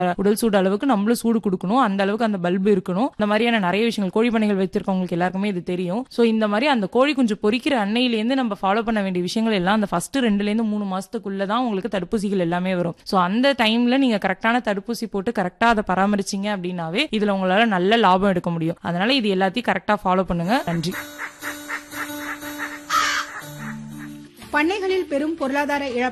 உடல் சூடு அளவுக்கு நம்மளும் சூடு கொடுக்கணும், அந்த அளவுக்கு அந்த பல்பு இருக்கணும். இந்த மாதிரியான நிறைய விஷயங்கள் கோழி பண்ணைகள் வைத்திருக்கவங்களுக்கு எல்லாருக்குமே இது தெரியும். சோ இந்த மாதிரி அந்த கோழி குஞ்சு பொரிக்கிற அன்னையிலேருந்து நம்ம ஃபாலோ பண்ண வேண்டிய விஷயங்கள் எல்லாம் அந்த ஃபர்ஸ்ட் 2ல இருந்து 3 மாசத்துக்குள்ள தான் உங்களுக்கு தடுப்பூசிகள் எல்லாமே வரும். சோ அந்த டைம்ல நீங்க கரெக்டான தடுப்பூசி போட்டு கரெக்டா அதை பராமரிச்சீங்க அப்படின்னாவே இதுல உங்களால நல்ல லாபம் எடுக்க முடியும். அதனால இது எல்லாத்தையும் கரெக்டா ஃபாலோ பண்ணுங்க. நன்றி. பண்ணைகளில் பெரும் பொருளாதார இழப்பு